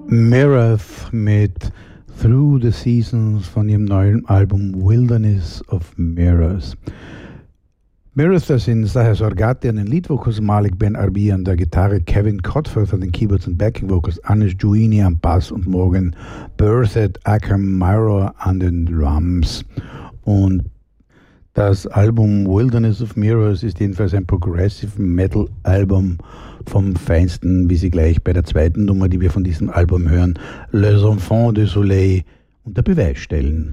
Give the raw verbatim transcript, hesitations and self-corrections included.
Meredith mit Through the Seasons von ihrem neuen Album Wilderness of Mirrors. Meredith, das sind Zaha Zorgati an den Lead Vocals, Malik Ben Arbi an der Gitarre, Kevin Cotforth an den Keyboards und Backing Vocals, Anish Jouini am Bass und Morgan Berthet Akermiro an den Drums. Und das Album Wilderness of Mirrors ist jedenfalls ein Progressive Metal Album vom Feinsten, wie Sie gleich bei der zweiten Nummer, die wir von diesem Album hören, Les Enfants du Soleil, unter Beweis stellen.